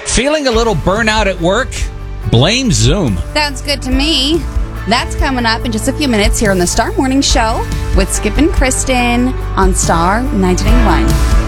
Feeling a little burnout at work? Blame Zoom. Sounds good to me. That's coming up in just a few minutes here on the Star Morning Show with Skip and Kristen on Star 1991.